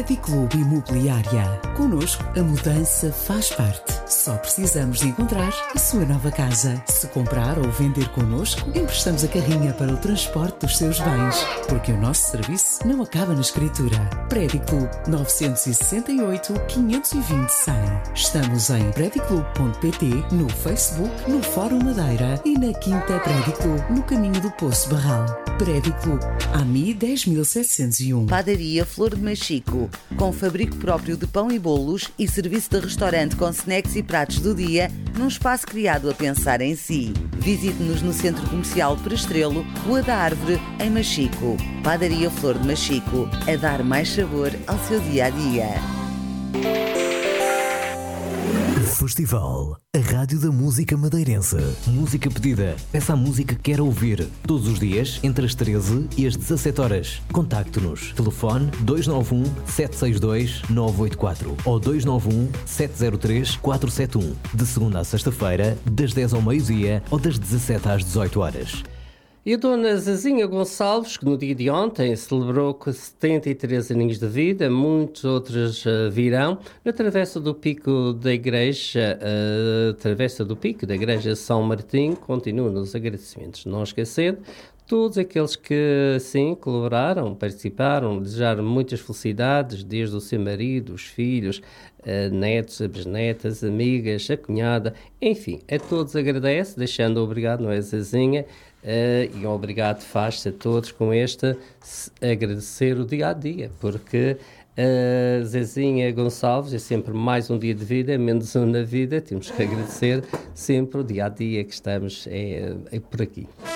Prediclube Imobiliária. Connosco, a mudança faz parte. Só precisamos de encontrar a sua nova casa. Se comprar ou vender connosco, emprestamos a carrinha para o transporte dos seus bens. Porque o nosso serviço não acaba na escritura. Prediclube 968 520 100. Estamos em prediclube.pt, no Facebook, no Fórum Madeira e na Quinta Prediclube, no caminho do Poço Barral. Prediclube, AMI 10701. Padaria Flor de Machico, com fabrico próprio de pão e bolos e serviço de restaurante com snacks e pratos do dia, num espaço criado a pensar em si. Visite-nos no Centro Comercial Prestrelo, Rua da Árvore, em Machico. Padaria Flor de Machico, a dar mais sabor ao seu dia-a-dia. Festival, a rádio da música madeirense. Música pedida. Peça a música que quer ouvir. Todos os dias, entre as 13 e as 17 horas. Contacte-nos. Telefone 291 762 984 ou 291 703 471. De segunda a sexta-feira, das 10 ao meio-dia ou das 17 às 18 horas. E a dona Zezinha Gonçalves, que no dia de ontem celebrou com 73 aninhos de vida, muitos outros virão, na Travessa do Pico da Igreja, São Martinho, continuam nos agradecimentos. Não esquecendo, todos aqueles que, sim, colaboraram, participaram, desejaram muitas felicidades, desde o seu marido, os filhos, netos, bisnetas, amigas, a cunhada, enfim, a todos agradece, deixando obrigado, não é, Zezinha? E um obrigado faz-se a todos com agradecer o dia-a-dia, porque Zezinha Gonçalves é sempre mais um dia de vida, menos um na vida, temos que agradecer sempre o dia-a-dia que estamos por aqui.